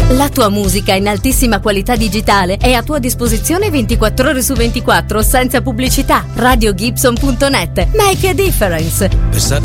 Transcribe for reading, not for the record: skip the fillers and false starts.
La tua musica in altissima qualità digitale è a tua disposizione 24 ore su 24 senza pubblicità. RadioGibson.net. Make a difference. Pensate